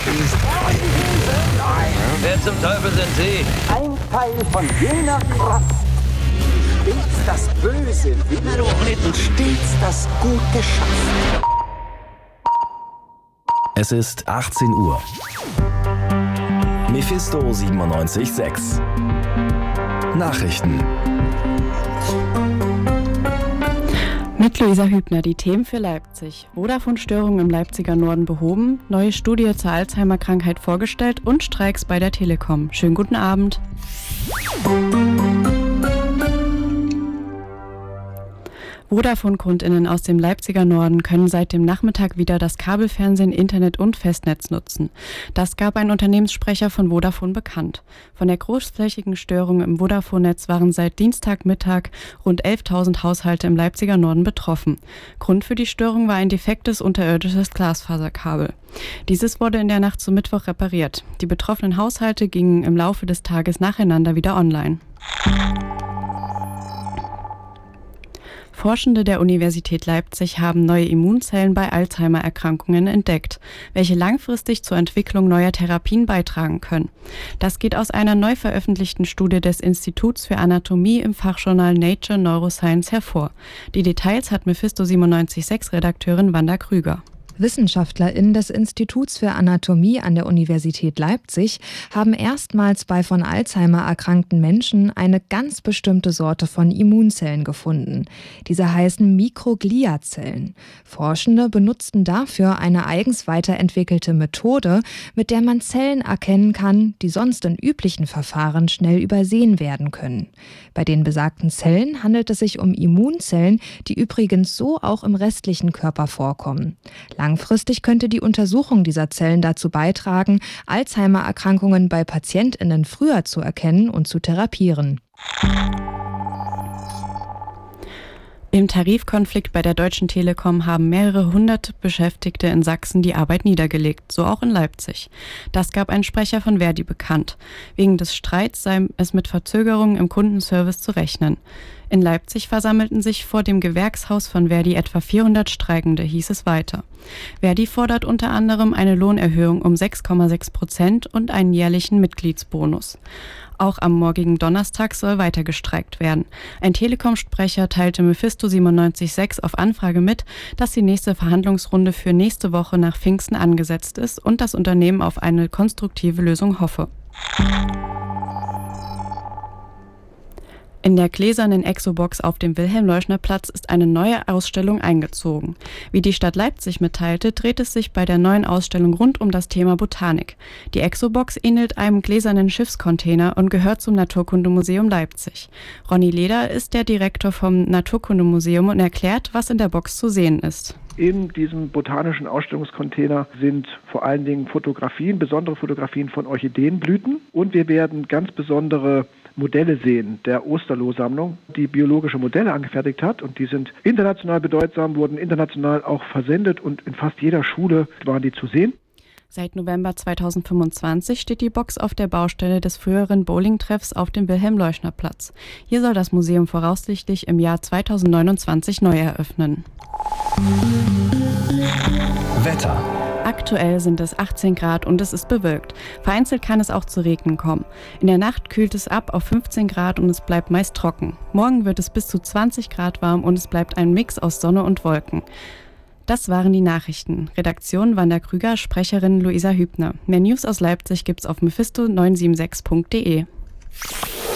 ist. Wer zum Teufel sind Sie? Ein Teil von jener Kraft, die stets das Böse will und stets das Gute schafft. Es ist 18 Uhr. Mephisto 97.6. Nachrichten. Mit Luisa Hübner die Themen für Leipzig. Vodafone-Störungen im Leipziger Norden behoben, neue Studie zur Alzheimer-Krankheit vorgestellt und Streiks bei der Telekom. Schönen guten Abend. Vodafone-KundInnen aus dem Leipziger Norden können seit dem Nachmittag wieder das Kabelfernsehen, Internet und Festnetz nutzen. Das gab ein Unternehmenssprecher von Vodafone bekannt. Von der großflächigen Störung im Vodafone-Netz waren seit Dienstagmittag rund 11.000 Haushalte im Leipziger Norden betroffen. Grund für die Störung war ein defektes unterirdisches Glasfaserkabel. Dieses wurde in der Nacht zum Mittwoch repariert. Die betroffenen Haushalte gingen im Laufe des Tages nacheinander wieder online. Forschende der Universität Leipzig haben neue Immunzellen bei Alzheimer-Erkrankungen entdeckt, welche langfristig zur Entwicklung neuer Therapien beitragen können. Das geht aus einer neu veröffentlichten Studie des Instituts für Anatomie im Fachjournal Nature Neuroscience hervor. Die Details hat Mephisto 97.6-Redakteurin Wanda Krüger. WissenschaftlerInnen des Instituts für Anatomie an der Universität Leipzig haben erstmals bei von Alzheimer erkrankten Menschen eine ganz bestimmte Sorte von Immunzellen gefunden. Diese heißen Mikrogliazellen. Forschende benutzten dafür eine eigens weiterentwickelte Methode, mit der man Zellen erkennen kann, die sonst in üblichen Verfahren schnell übersehen werden können. Bei den besagten Zellen handelt es sich um Immunzellen, die übrigens so auch im restlichen Körper vorkommen. Langfristig könnte die Untersuchung dieser Zellen dazu beitragen, Alzheimer-Erkrankungen bei PatientInnen früher zu erkennen und zu therapieren. Im Tarifkonflikt bei der Deutschen Telekom haben mehrere hundert Beschäftigte in Sachsen die Arbeit niedergelegt, so auch in Leipzig. Das gab ein Sprecher von Verdi bekannt. Wegen des Streits sei es mit Verzögerungen im Kundenservice zu rechnen. In Leipzig versammelten sich vor dem Gewerkshaus von Verdi etwa 400 Streikende, hieß es weiter. Verdi fordert unter anderem eine Lohnerhöhung um 6,6% und einen jährlichen Mitgliedsbonus. Auch am morgigen Donnerstag soll weiter gestreikt werden. Ein Telekom-Sprecher teilte Mephisto 97.6 auf Anfrage mit, dass die nächste Verhandlungsrunde für nächste Woche nach Pfingsten angesetzt ist und das Unternehmen auf eine konstruktive Lösung hoffe. In der gläsernen Exobox auf dem Wilhelm-Leuschner-Platz ist eine neue Ausstellung eingezogen. Wie die Stadt Leipzig mitteilte, dreht es sich bei der neuen Ausstellung rund um das Thema Botanik. Die Exobox ähnelt einem gläsernen Schiffscontainer und gehört zum Naturkundemuseum Leipzig. Ronny Leder ist der Direktor vom Naturkundemuseum und erklärt, was in der Box zu sehen ist. In diesem botanischen Ausstellungscontainer sind vor allen Dingen Fotografien, besondere Fotografien von Orchideenblüten, und wir werden ganz besondere Modelle sehen der Osterloh-Sammlung, die biologische Modelle angefertigt hat, und die sind international bedeutsam, wurden international auch versendet und in fast jeder Schule waren die zu sehen. Seit November 2025 steht die Box auf der Baustelle des früheren Bowling-Treffs auf dem Wilhelm-Leuschner-Platz. Hier soll das Museum voraussichtlich im Jahr 2029 neu eröffnen. Wetter. Aktuell sind es 18 Grad und es ist bewölkt. Vereinzelt kann es auch zu Regen kommen. In der Nacht kühlt es ab auf 15 Grad und es bleibt meist trocken. Morgen wird es bis zu 20 Grad warm und es bleibt ein Mix aus Sonne und Wolken. Das waren die Nachrichten. Redaktion Wanda Krüger, Sprecherin Luisa Hübner. Mehr News aus Leipzig gibt's auf mephisto976.de.